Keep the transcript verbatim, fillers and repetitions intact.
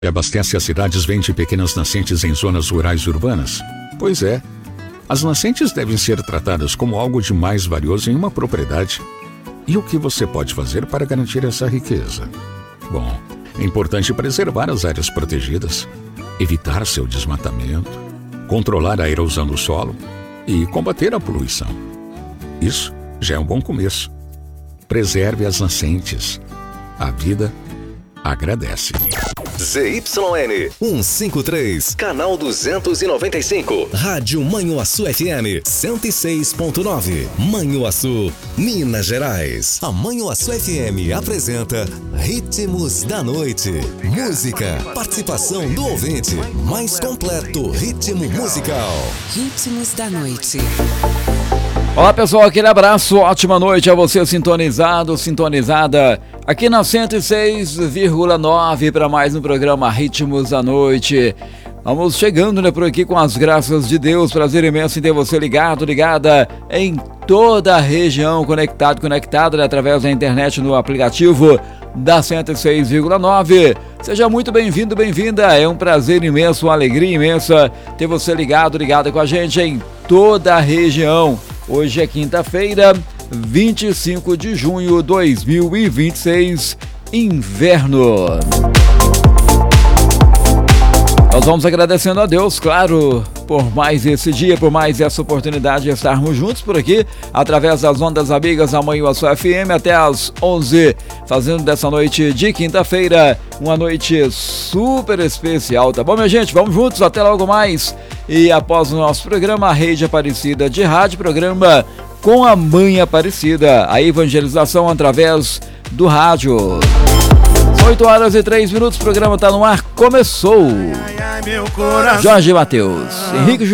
E abastece as cidades vende pequenas nascentes em zonas rurais e urbanas? Pois é. As nascentes devem ser tratadas como algo de mais valioso em uma propriedade. E o que você pode fazer para garantir essa riqueza? Bom, é importante preservar as áreas protegidas, evitar seu desmatamento, controlar a erosão do solo e combater a poluição. Isso já é um bom começo. Preserve as nascentes. A vida agradece. Z Y N cento e cinquenta e três, canal duzentos e noventa e cinco. Rádio Manhuaçu F M cento e seis ponto nove. Manhuaçu, Minas Gerais. A Manhuaçu F M apresenta Ritmos da Noite. Música, participação do ouvinte. Mais completo ritmo musical. Ritmos da Noite. Olá pessoal, aquele abraço, ótima noite a você sintonizado, sintonizada aqui na cento e seis vírgula nove para mais um programa Ritmos da Noite. Vamos chegando, né, por aqui com as graças de Deus, prazer imenso em ter você ligado, ligada em toda a região, conectado, conectada, né, através da internet no aplicativo da cento e seis vírgula nove. Seja muito bem-vindo, bem-vinda, é um prazer imenso, uma alegria imensa ter você ligado, ligada com a gente em toda a região. Hoje é quinta-feira, vinte e cinco de junho de dois mil e vinte e seis, inverno. Nós vamos agradecendo a Deus, claro, por mais esse dia, por mais essa oportunidade de estarmos juntos por aqui, através das ondas amigas da Manhuaçu F M até às onze, fazendo dessa noite de quinta-feira uma noite super especial, tá bom, minha gente? Vamos juntos, até logo mais. E após o nosso programa, a Rede Aparecida de Rádio, programa com a Mãe Aparecida, a evangelização através do rádio. oito horas e três minutos, o programa tá no ar, começou. Jorge Mateus, Henrique